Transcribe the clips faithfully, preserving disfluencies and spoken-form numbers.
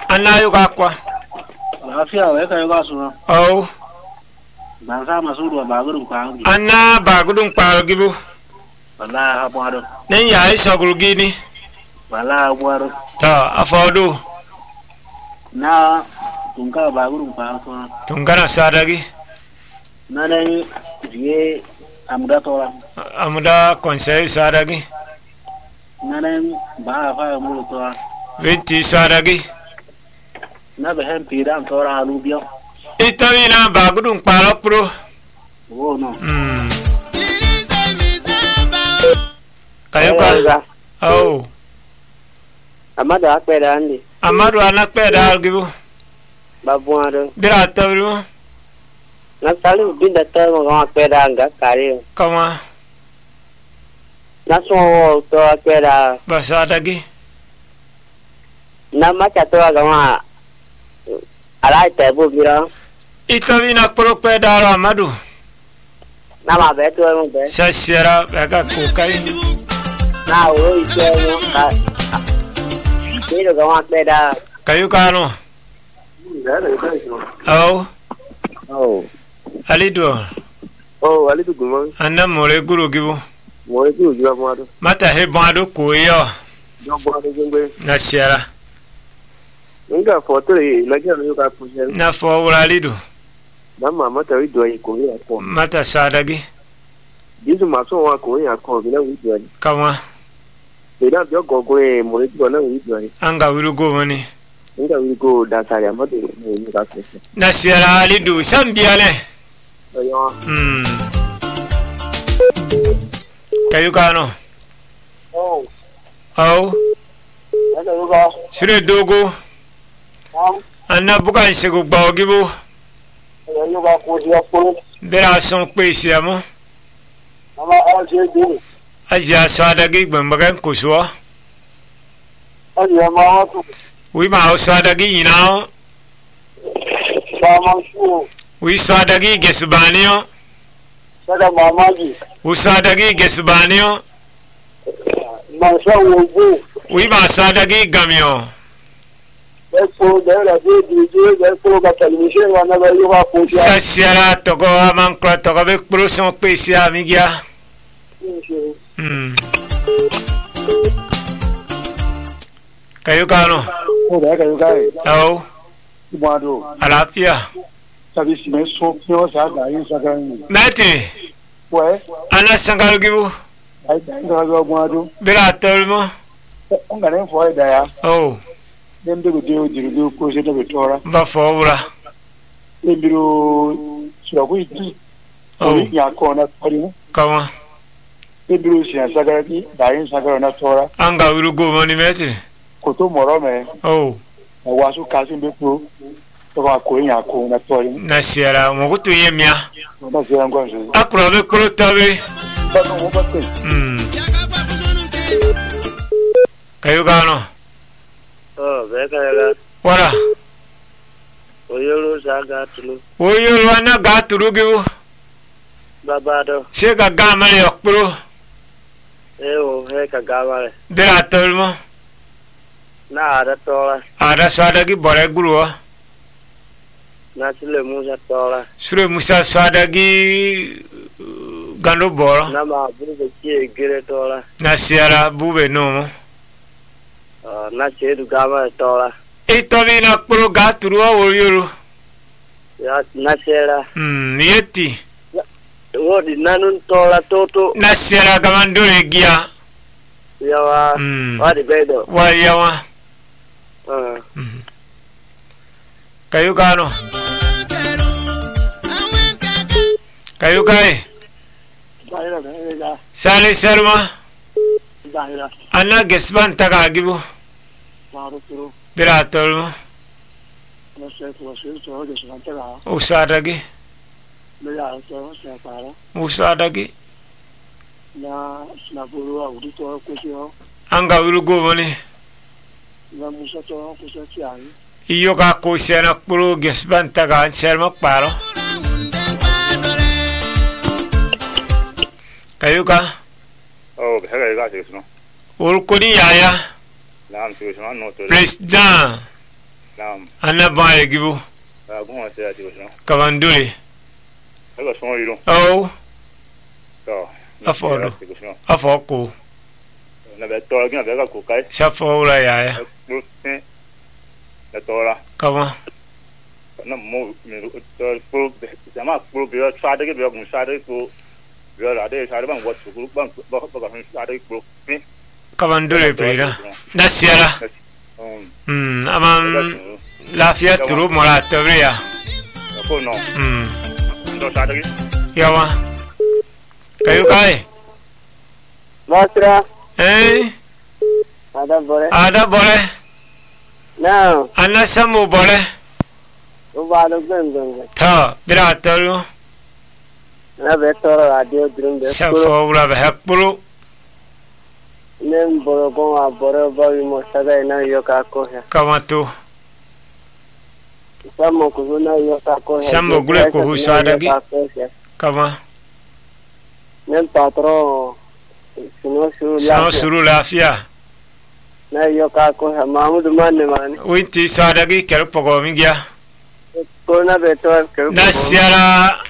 Anna yuga kwa. Lafiya wai kai ga su. Oh. Ban sa masu ruwa ba gudun kwa. Anna ba gudun kwa gibu. Wallahi abwaro. Nen yayi sogul gini. Wallahi abwaro. Ta afodu. Na tunka ba gudun kwa so. Tungana sadagi. Na dai je amda tora. Amda conseil sadagi. Na dai ba fa mu tora. Vinti sadagi. Na be hem pidam tora alu bio. Itamina ba gudun kwa pro. Oh no. Hmm. Kayuka. Oh. Amadu akpeda andi. Amadu anakpeda algibu. Babuado. Bira tawru. Na salu binda tawo ga akpeda anga kare. Kama. Na so to akpeda. Basadagi. Na macha to ga ma. Alai tebo bira. Itamina propeda Amadu. Na ma beto mo be. Sasira bega kukai. Na o ise mo ka. Pero ga akpeda. Kayuka no. Oh. Oh. Alido. Oh, alido guma. Anna mole guru gibu. Mole guru gibu amado. Mata he bando kuyo. Jo bando jengwe. Na siara. Nga foto e na kya no ka pushe. Na fo wala alido. Na mama ta wido yi ko ya ko. Mata sadagi. Dizu maso wa ko ya ko bila wido ni. Kama. Bila bio gogo e mole guru na wido ni. Anga wiru go mani. Nga wigo da sari amado ni ka pushe. Na siara alido sambiale. Ayo. Hmm. Kayuka no. Oh. Oh. Ana yuga. Sire dogo. Anna bukan segu bagibu. Ana yuga ko dia ko. Bera son pesi amo. Ama aje di. Aja sadagi gbambagan kuswa. Aje ma to. Wi ma sadagi yinao. Ba ma shu. Wi sadagi gesbanio. Sada mamaji. Wi sadagi gesbanio. Ma sha wo bu. Wi ma sadagi gamio. Epo de la de de de epo ka television wana ba yuga ko dia. Sasiara togo aman kro togo be pro son pesi amigia. Hmm. Kayuka no. Oh da kayuka e. Oh. Ibado. Alapia. Sabi si me so pio sa da yin sa ga ni. Mati. We. Ana sangal gibu. Ai da ga ga ibado. Bira tolmo. On ga ne fo da ya. Oh. Dem de de jiru ko se de tora. Ba fowura. E biro sura ko itu. Oh. Ya ko na pari. Kama. E biro si sa ga ni da yin sa ga na tora. Anga wiru go mani meti. Ko to moro me. Oh. Wa su ka sin be pro. To ba ko ya ko na tori. Na siara mo kutu yemia. Na se an go so. Akro be kro tabe. Ba no ba te. Hmm. Kayuka no. Oh, beka ya. Wara. Oyoro saga tulu. Oyo wana gaturu gibu. Babado. Sega gamale yakpro. E o he ka gawale. Bira tolmo. Na ada tola. Ada sadagi bore guru. Na sile musa tola. Sure musa sadagi gando boro. Na ma buru ke gire tola. Na siara bube no. Na chedu gama tola. Ito vi na pro gaturu oyo. Ya na sera. Hmm, yeti. Wodi nanun tola toto. Na siara gamandure gia. Yawa. Hmm. Wadi bedo. Wa yawa. Ah. Hmm. Kayuka no. Kayuka e. Bahira bahira. Sale serma. Bahira. Anna gesban taga gibu. Maru pro. Bira tolmo. No se to se to de san ta ga. Usadagi. Le ya so se para. Usadagi. Na na buru a uri to ko se o. Anga wiru go mani. Na musa to ko se ti ai. Iyo ka ko sena pro gesban taga serma paro. Kayuka. Oh, beka ya ga no. Urkuni yaya. Naam, sio no to. President. Naam. Ana bae gibu. Ah, comment c'est à dire ça? Kabanduli. Alors, son yiro. Oh, So. Afodo. Afoko. Na be to ga be ga ko kai. Safo ula ya ya. Na to la. Kama. Na mo me to pro sama pro be sa de be ko sa de ko. Be la de sa de ban wat ko ban ba ba ga sa de pro. Kabanduli prida. Na siara. Hmm, amam lafiya turu mora tabriya. Ko no. Hmm. No sa de. Yawa. Kayu kai. Masra. Eh? Ada boleh. Ada boleh. Nah, Ana samu boleh. ubah lu geng-geng. Ta, bira taru. Na betul radio drum betul. Safo ula behakbulu. Nem boro a boro bawi mo saga ina yo ka ko ya. Kama tu. Samo ko na yo ka ko ya. Samo gule ko husada gi. Kama. Nem patro. Sino suru Sano suru lafiya. Na yo ka ko ya Mahmud manne mane. Winti sada gi kel pogo mingia. Ko na betul ke. Na siara.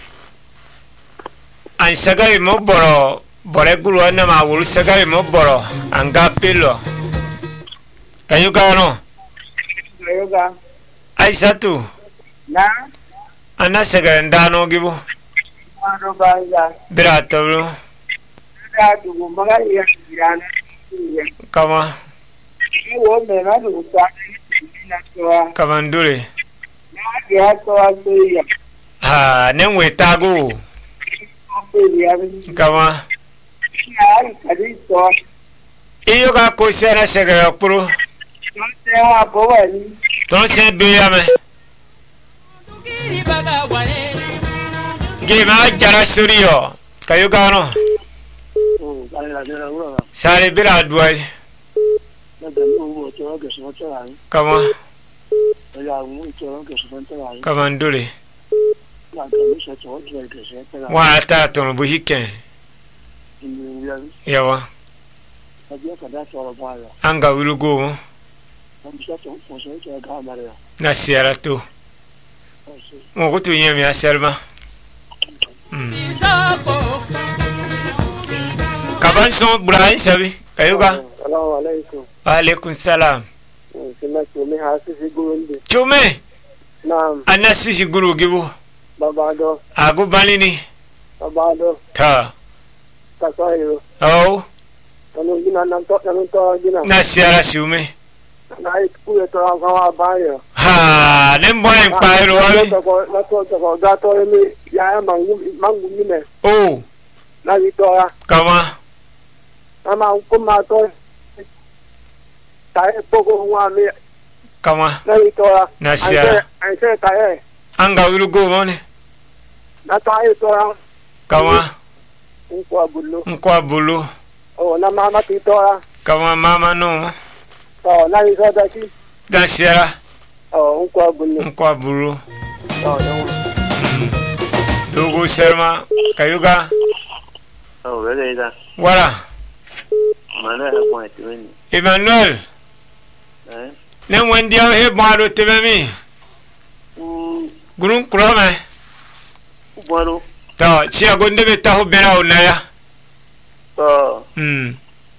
An saga mo boro. Bore gulu ana ma wulu saga mo boro. Anga pilo. Kayu kano. Yo ga. Aisatu. Na. Ana saga ndano gibu. Maro ba ya. Bira taru. Da du maga ya kirana. Kama. Wo me na du ta na to. Kabanduli. Na ya to aso ya. Ha, nenwe tagu. Kama. Ya, kadi to. Iyo ka ko sera saga pro. Non te wa bo wa ni. Ton se be ya me. Gima jara studio. Kayu kano. Sare bira duai. Kama. Kabanduli. Wa ta ton buhiken. Yawa. Anga wilugo. Na siara tu. Mo kutu nyemi aselma. Hmm. Kaban son Brian sabi. Kayuka. Assalamu alaikum. Wa alaikum salam. Sina chume hasi sigurunde. Chume. Naam. Anasi siguru gibu. Babado. Agu balini. Babado. Ta. Kasayo. Oh. Tanu gina nan to tanu to gina. Na siara shume. Na ikule to kawa bayo. Ha, nem boy pairo wali. Na to to ga to mi ya mangu mangu mine. Oh. Na ito ya. Kama. Ama kuma to. Tai pogo wa mi. Kama. Na ito ya. Na siara. Ai se tai. Anga wilugo wone. Na tai to ya. Kama. Nkwa bulu. Nkwa bulu. Oh, na mama tito ya. Kama mama no. Oh, na ito da ki. Na siara. Oh, nkwa bulu. Nkwa bulu. Oh, no. Dogo serma. Kayuka. Oh, wele ida. Wala. Mana ha point wini. Emmanuel. Eh? Nem wendi au he baro tebemi. Mm, Gurun kurame. bwaro. Ta, chia gonde beta ho bera onaya. To. Hmm.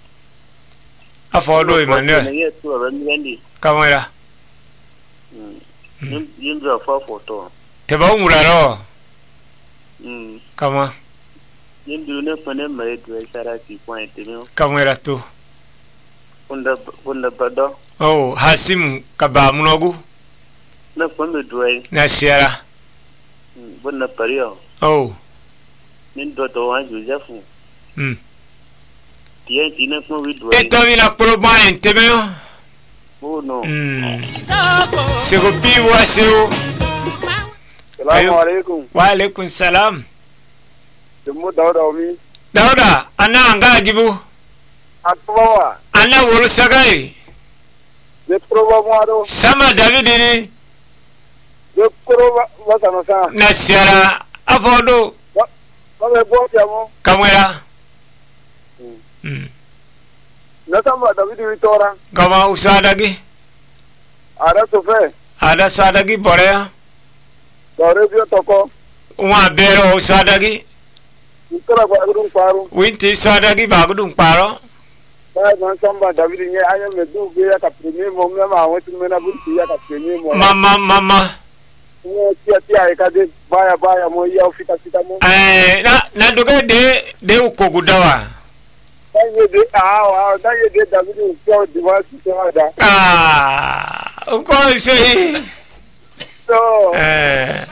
Afodo Emmanuel. Ne tu aba ngandi. Kamera. Mm. Yin yin za fa photo. Teba umuraro. Mm. Kama. Yin du ne fane mai tu sara ki point ne. Kamera tu. Bunda bunda bado. Oh, Hasim kaba munogu. Na fane duai. Na siara. Bunda pario. Oh. Nin do to wa Josefu. Hmm. Tiye tina ko wi duai. Eto mina pro bain tebeo. Oh no. Hmm. Sego piwa sego. Assalamu alaikum. Wa alaikum salam. Dumu Dauda Omi. Dauda, ana anga gibu. Atbawa. Ana wolu sagai. Je proba mwado. Sama Davidini. Je proba wasana sa. Na siara. Afodo. Kame bo jamo. Kamera. Hmm. Na sama David Vitora. Kama usadagi. Ara sofe. ada sadagi bore bore bio toko wa bero sadagi ikara ba gudun paro winti sadagi ba gudun paro ba man samba david nye anya me du be ya ka premier mo me ma won ti me na bu ti ya ka premier mo mama mama ne ti ti ai ka de baya baya mo ya ofita fita mo eh na na doge de de ukogudawa daye de ah wa daye de david ko di wa ti da ah uko se so eh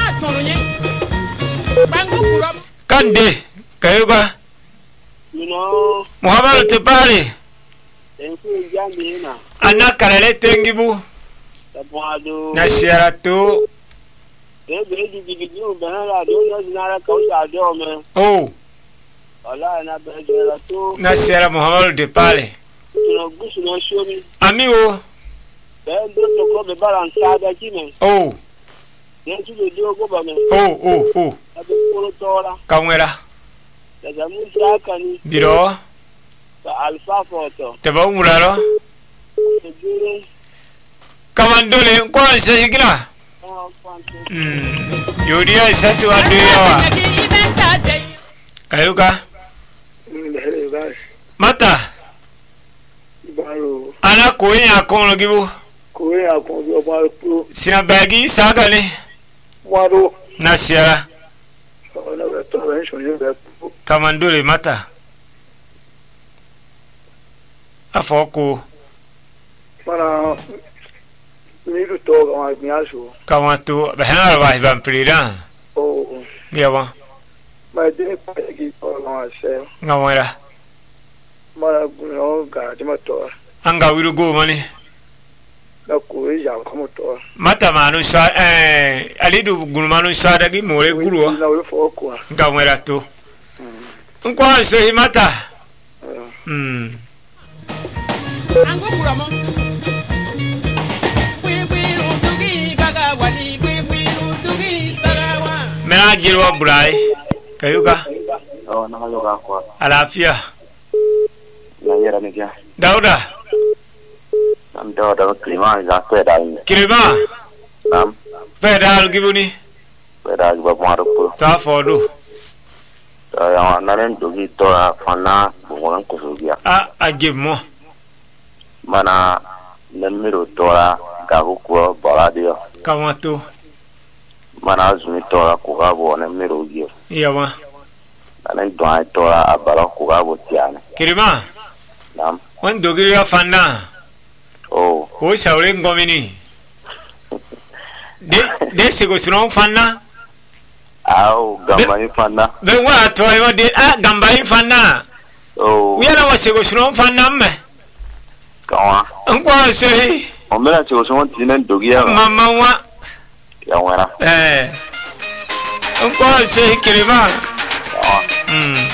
kande kayuga You know, Muhammad Tepari thank you, Jamina. ana karale tengibu Tabuado. na siara tu They be the beginning, but I don't know Nara Kausa, man. oh Allah and I better too. na siara Muhammad Tepari You know, Bush no show me. amigo Then don't call the balance side of Jimmy. oh Then to the deal government. oh oh oh I've been full of Tora. kamwera There's a moon sakani. biro The Alpha photo. teba umuraro The June. kamandole kwa sehigina Oh, fancy. mm yodia isatu aduyawa kayuga mata baro ana koya kono gibu ko ya ko bi ba pro sina bagi sagale waro na siara na ba to ran sho ye ba kamandole mata afoko para ni du to ga mi aso kamato bahana ba vampirira oh yawa ma de pa ki to ga se ngamwera ma no ga de ma to anga wirugo mani na ko ya ko mo to mata manu sa eh alidu gulmanu sa dagi more gurwa na we fo ko ngamwera to nkwa so himata mm Ango kuramo. Kwi kwi utugi baga wani kwi kwi utugi baga wa. mena gilwa burai kayuga Oh, no, look at what. alafia Nayera Nikia. dauda I'm doing the clima is a square down. kirima Nam, pedal gibuni where I go more. ta fodu So, I'm not into it to a fana, one Kusugia. a agimo Mana, the middle Tora, Gahuko, Baladio. kamato Mana, Zumitora, Kugabo, and a middle gear. yawa And then do I Tora, a Barakuabo Tiana. kirima Nam, wan dogiria fanna oh, o saure ngomini de de sego suno fanna I'll Gamma Fana. be wa to yo de a gamba fanna Oh, wi ana wa sego suno fanna me go on. nkwa so hi Omela Choson Tinan Dogia, mama wa Yawara. eh nkwa so hi kirima mm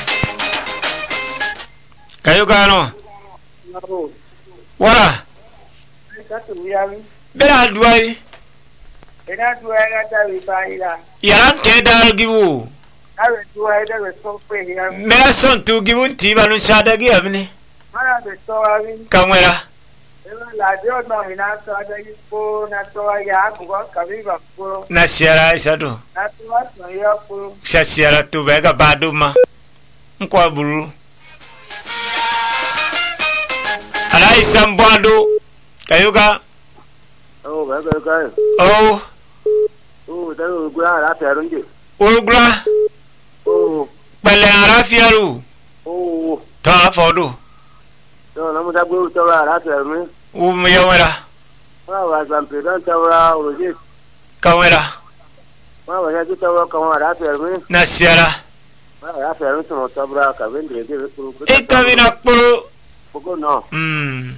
kayo gano no wala ka to ya mi bera duai ina du ya ta wi ba ila yaran te dal gibu awe du ya da so pe ya mera son tu gibu ti banu sada gi abni mara de to awi kamwera ela la dio no ina to da ko na to ya ko ka bi ba ko na siara isado na to wa no ya ko sa siara tu bega baduma nkwa buru ala isambwado kayuga Oh, very good. oh Oh, that will go out after Rungi. urgra Oh, bale arafiaru oh, ta fodu no, no, that will go out after me. um yawara Well, I was on President Tower, was it? kamera Well, I had to tell come out after me. na siara Well, after me, some Tabra, Kavindri, give it to ikamina kpuru Pogo, no. mm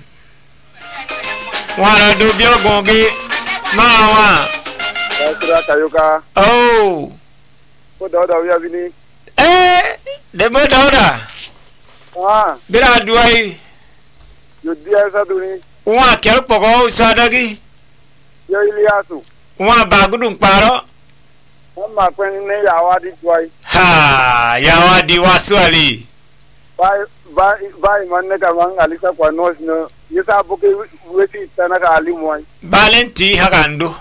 wara do biogongi mawa da sura ta yuka oh ko da da ya bi ni eh de bo dauda ah bira duai yo dia sa du ni wa kel pogo sadagi yo iliasu wa bagudun paro amma pe ni ya wa di tuai ha yawa di waswali bai bai bai man ne ka man alisa kwa nos no yesa boke weti tana ka ali moy balenti hagando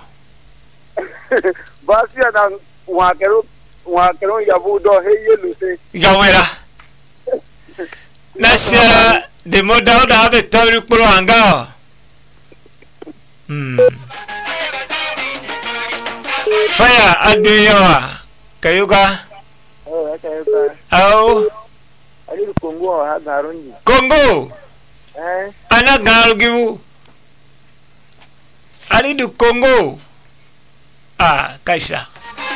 basia na wa kero wa kero ya budo he yelu se gawera nasira de moda da be tabri kuro anga hmm faya aduyawa kayuga oh kayuga au ali Kongo ha garunji Kongo eh ana garu gibu ali du Kongo ah kaisa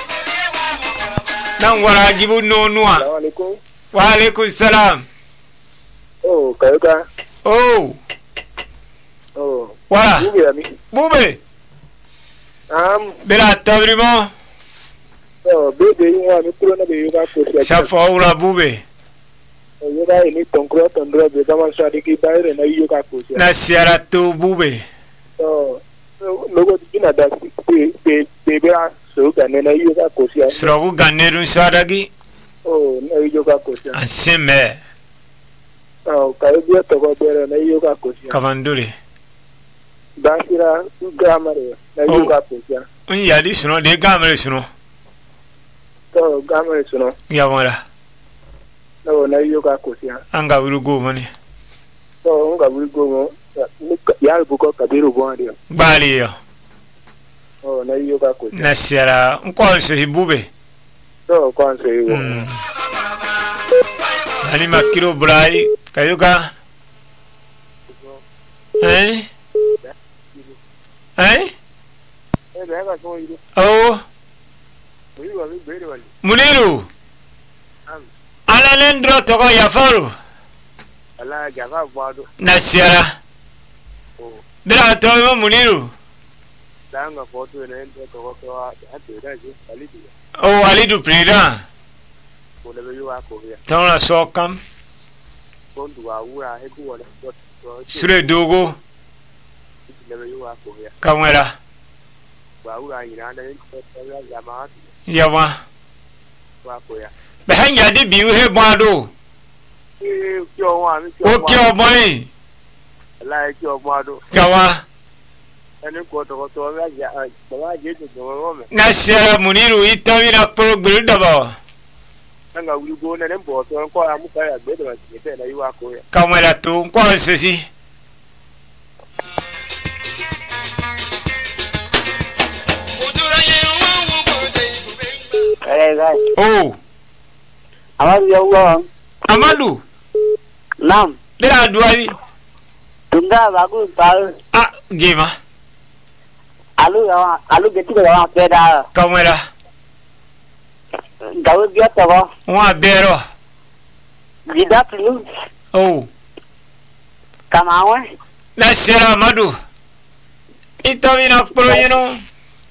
nan wara gibu no nuwa assalamu alaikum wa alaikum salam oh kayuga oh oh wala bube ami bube am bela tabrimo oh bebe yuwa mi kuro na be yuga ko sia safo ura bube yuga ni tonkro tondro be kama shadi ki bayre na yuga ko sia na siara tu bube oh logo dina da be be be bra so ga ne na yuga ko sia srogu ganeru sadagi oh na yuga ko sia aseme oh kayuga to go bere na yuga ko sia kavandule dasira gamare na yuga ko sia un yadi suno de gamre suno to gamare suno yawara no na yuga ko sia anga wirugo mani to nga buri go ya buko kabiru bonde bali yo oh na yuga ko sia na siara nkonso hibube to kwanse yugo mm. ani makiro brai kayuga eh eh eh ba ga so yiru oh yiru wa be wali muniru ala lendro togo yafaru ala jaga bado na siara oh bira to muniru danga foto ne ndo ko ko ate da ji ali di oh alidu prida ko le yuga ko ya tona sokam ko ndu wa ura he ku wala ko sure dogo le yuga ko ya kamera wa ura ina da ko ya jama yawa wa ko ya behanya di biu he bado eh kyo wa mi o ki omoyin ala kyo bado yawa ene ko to to ya ja ba je to go me na siara muniru itawira pro gildaba nga wuri go ne ne bo to ko amu ka ya gbe do ti te na yuga ko ya kamera to nko sesi Eh guys, oh awal yo amadu nam bira duari tungga bagus pal ah gema alu ya alu geti ko wa peda kamera daud dia to wa bero vida plus oh kamawe na siara amadu itawira pro yino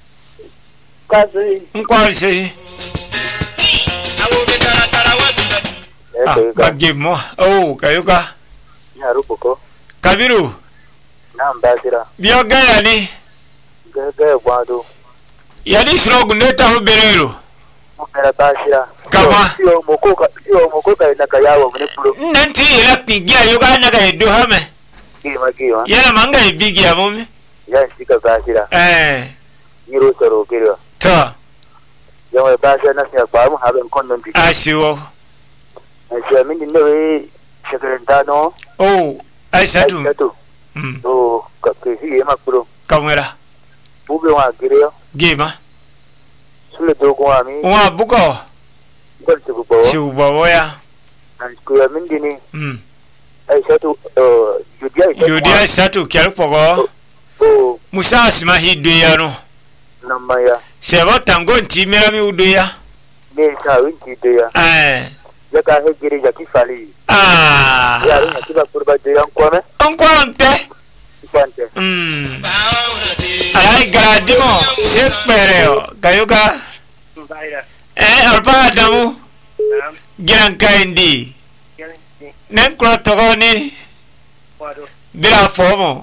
kasi nko sesi Awo betara tara wasu. ah bagemo oh kayuka ya rubuko kabiru na mbasira biyo gaya ni gaga bado yadi srogu neta ho berero mera basira kama yo moko ka yo moko ka na ka yawo ne pro nanti ila pigia yoga na ga edo hame ki ma ki wa yana manga ibigia mumi ya sika basira eh yiro soro kiro ta ya wa basira na sia ba mu haben kon non bi asiwo sia min ne we sekrentano oh aisatu to mm to ka ke si ma pro kamera bube wa kiro gema sule dogo wa mi wa buko ko to bo shuba boya an ko ya min dini mm aisatu judia yodi aisatu kyal pogo o musa asima hidwe yano namba ya sebo tango nti mera mi udwe ya ne sa winti de ya eh ya ka he giri ya kifali ah ya ri na kiba kurba de yan kwame onko onte kwante mm ay gradimo sepero kayuka eh alpa damu giran kaindi nen kro togoni bira fomo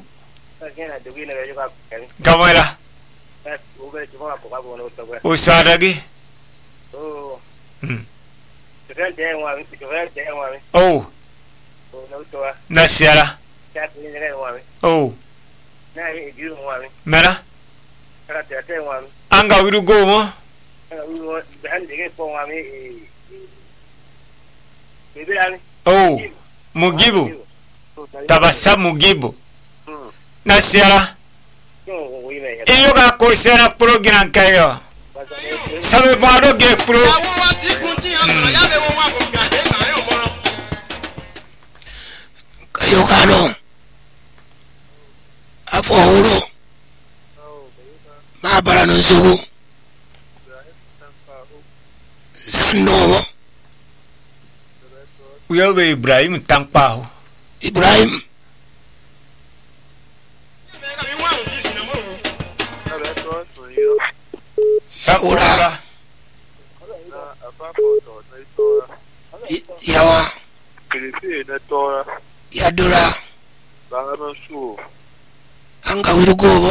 kamera usadagi mm oh nasiara Oh. Na e di wa mi. Mera. Kala te te wa mi. Anga wiru go mo. Kala wi han de ke po wa mi e. Bebe ani. Oh. Mugibu. Tabasa Mugibu. Mm. Na siara. Yo wi me. Iyo ga ko sera program kayo. Sabe bado ge pro. Kayo kano. Apo huro. Ma bara no zugu. Sanomo. Uyo be Ibrahim Tankpaho. Ibrahim. Sakura. Yawa. Yadura. Anga wirugo.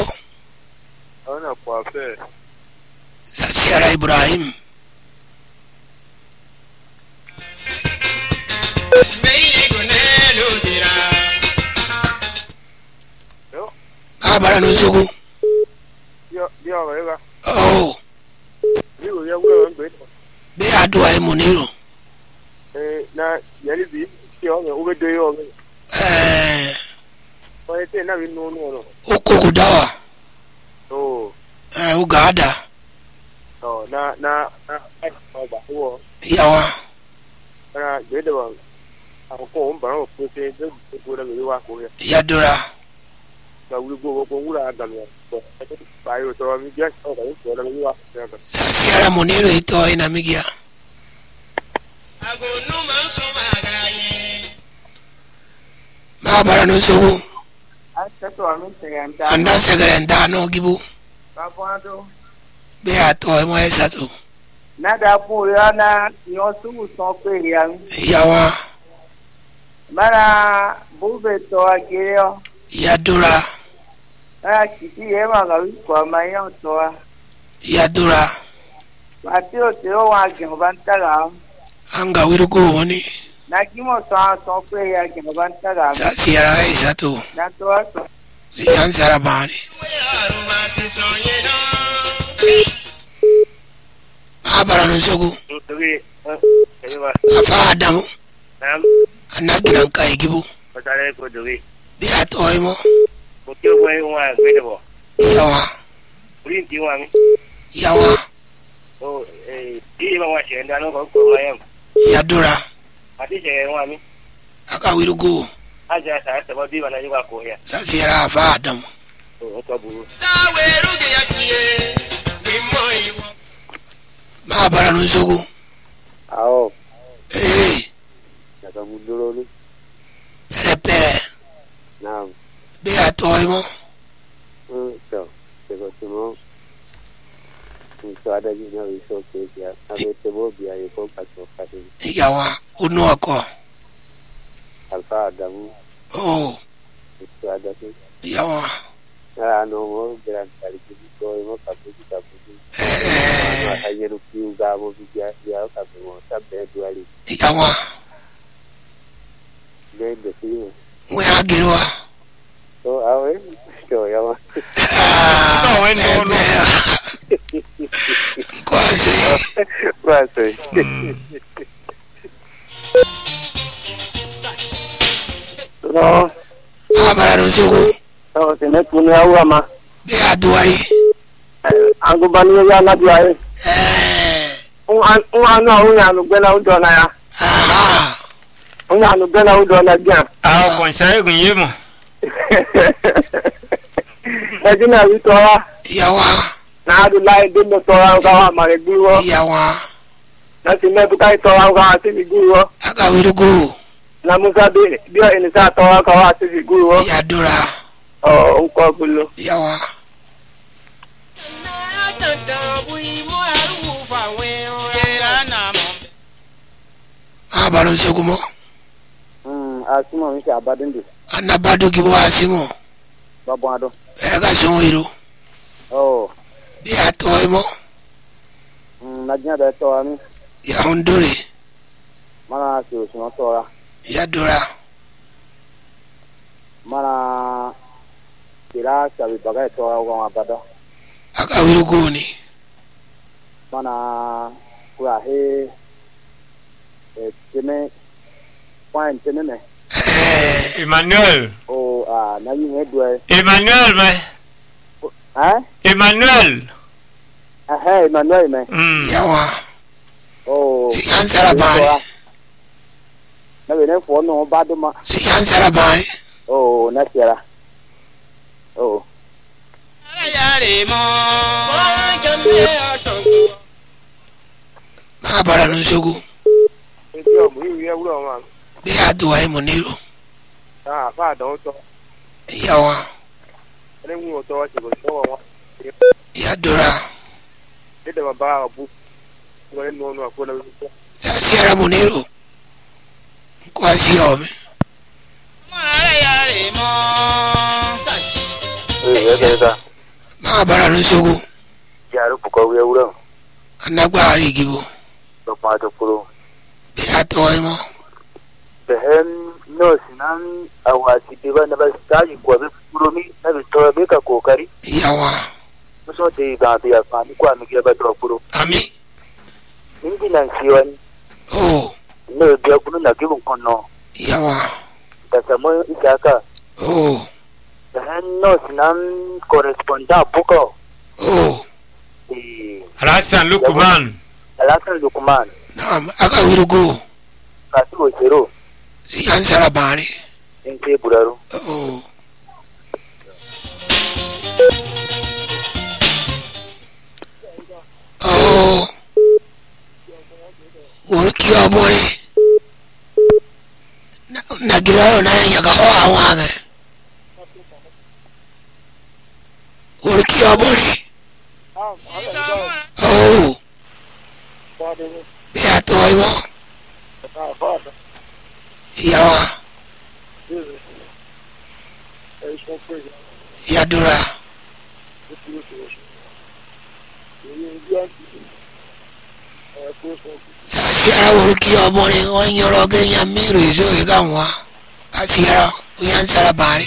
Sasiara Ibrahim. Abara no zugu. Yo yo ga. Oh. Yo ya wo ngbe. Be adua e Muniru. Eh na yali bi yo me o be do yo me. Eh. O ete na bi no no no. Okukudawa. Oh. Eh ugada. Oh na na na o ba wo. Yawa. Na de de ba. Akoko o ba o pe te de ko da bi wa ko ya. Yadura. Na wuri go go wura ga mi. Ba yo to mi ja o ga ko da bi wa. Sasiara Muniru ito ina migia. Ma bara no zugu. Anda segrenda no gibu. Be ato e mo esatu. Nada fún yana yan sugu san pe yan. Yawa. Mara bube to ageo. Yadura. Ah kiti e ma ga wi ko ma yan to a. Yadura. Ati o te o wa gen ban tara. Anga wirugo woni. Na kimo so san pe ya gen ban tara. Sasiara esatu. Na to a so. Yan sarabani. Abara no zugu. Afa Adamu. Anagira kai gibu. Patare ko dogi. Be ato e mo. Ko ke wo e wa gbe de bo. Yawa. Prin ti wa mi. Yawa. Oh eh ti ba wa che ndano ko ko ma yam. Yadura. Ati che wa mi. Aka wirugo. Aja sa se bo di ba na ji wa ko ya. Sasiara afa Adamu. O ko buru. Ma bara no zugu. Ao. Eh. Ya ka mu duro ni. Pere pere. Na. Be ato e mo. Mm so. Se ko tumo. Ni so ada ji na wi so ke ya. Ave te bo bi aye ko ka so ka ni. Yawa. Unu ako. Alfa Adamu. Oh. So ada ki. Yawa. Ah no mo gran kali ki ko mo ka pu ka pu. Eh. Aye ru ki ga mo bi ya ya ka mo ta be duali. Yawa. De de si. We agirwa. So awe. So ya ma. No, we no no. Quase. Quase. No. Abara no zugu. So te ne puni awa ma. Be aduari. Angu bani ya na dia e. Eh. Un an un an na un anu gbe na u do na ya. Aha. Un anu gbe na u do na gyan. Ah, kon sai gun yemo. E di na wi to wa. Yawa. Na du lai de no to wa ga wa ma re guru. Yawa. Na ti ne bu kai to wa ga ti bi guru. Aka wirugo. Na musa be bi o ni sa to wa ga wa ti bi guru. Yadura. Oh, un ko bulu. Yawa. Abara no zugu mo. Mm, asimo mi se abadinde. Anabado gibo asimo. Babo ado. E ga so iru. Oh. Be ato e mo. Mm, na gyan da to wa mi. Ya ondore. Mana si o so to ra. Yadura. Mana kira sabi bagai to wa bado aka wirugo ni mana kwa he eh tene point tene ne Emmanuel oh ah na yi hedwe Emmanuel me eh Emmanuel ah hey Emmanuel me mm yawa oh yansara bari na be ne fo no ba do ma yansara bari oh na tira oh yare mo ma bara no jogo Ejo mu yi ewuro ma. be adu ai moniro Ah, fa don to. yawa Ene mu to wa se go so wa. ya dora Dede ma ba bu. Wo no no ko na. yasiara moniro kwa sio me yare mo Eh, ya da. ma bara no jogo Ya ru ko wi ewuro. anagba ari gibo To pa to kuro. be atoy mo The hen no sinan awasi de ba na ba staji ko be kuro mi na be to be ka kokari. yawa So de ba be fa ni kwa mi ge ba to kuro. ami Indi nan siwan oh no be kunu na ge kon no. yawa Da samo ikaka. oh The hen no sinan correspondant buko. oh Eh, Hassan Lukman alasan Lukman. naam aka wirugo Kasi o zero. yansara bari Inte buraro. oh oh worki obore na na girao na yaga ho awame worki obore oh ya toiwo yawa ya dura sasiara worki obore onyoro genya miru izo iganwa asiara uyansara bari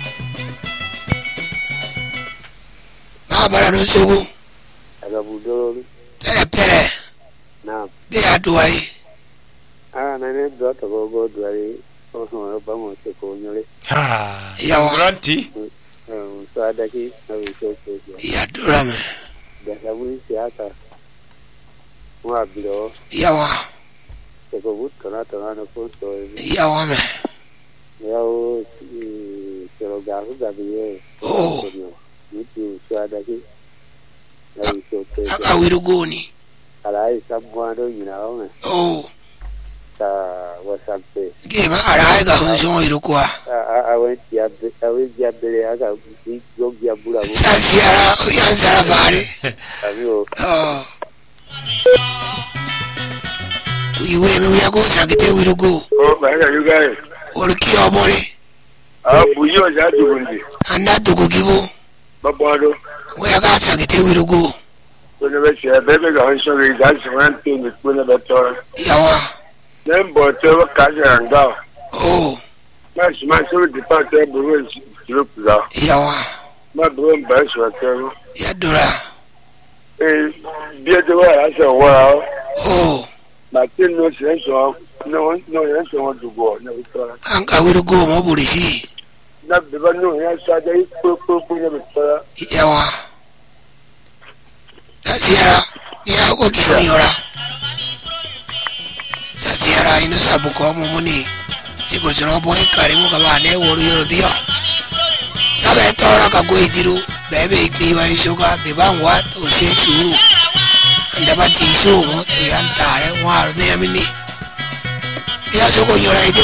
ma bara no sugu aga budoro pere pere na be aduari ah na ne do to go go duari o so ba mo se ko nyore ha yawa Granti eh so adaki na wi so so ya dura me da sabu si aka wa bilo yawa se ko but kana to na ko so yawa me ya o se ro ga ga biye oh ni tu so adaki na wi so so aka wirugoni ala ai sabwa do yina o me oh ta whatsapp pe gema ara ga hunso irukwa a a we ya a we ya bele aga bi go ya bula bo sasiara uyansara bari abi o oh iwe mi uya ko sakite wirugo Oh, my God, you guys. worki obore Ah, buyo ja dubundi. anda tuku gibo Babado. uya ka sakite wirugo When we say baby go on show you guys want to be when the better. yawa Then but to catch and go. oh Mas mas so the part of the rules group da. yawa Ma bro mbas wa tero. ya dura Eh, dia de wa asa wa. oh Ma tin no sense of no no sense of to go. Na better. anka wirugo mo burisi Na be ba no ya sa dai ko ko ko na better. yawa sasiara ya ko kinyora sasiara ino sabuko mo muni siko joro boy karimu kabane woru yorobio sabe tora ka go idiru bebe ikni wa ishoka bebangwa to se shuru andaba ti so mo to yantare wa me amini ya soko nyora ide